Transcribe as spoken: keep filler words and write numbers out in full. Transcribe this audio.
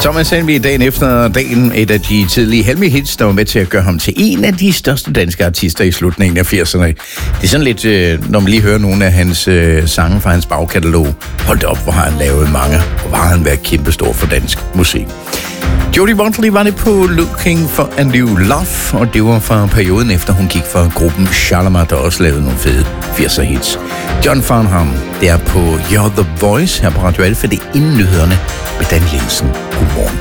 Thomas Helmig, dagen efter dagen, et af de tidlige Helmig-hits, der var med til at gøre ham til en af de største danske artister i slutningen af firserne. Det er sådan lidt, øh, når man lige hører nogle af hans øh, sange fra hans bagkatalog. Hold da op, hvor har han lavet mange, og hvor har han været kæmpestor for dansk musik. Jodie Watley var det på Looking for a New Love, og det var fra perioden efter hun gik fra gruppen Shalamar, der også lavede nogle fede firser-hits. John Farnham, det er på You're the Voice her på Radio Alfa, det er inden nyhederne med Dan Jensen. Godmorgen.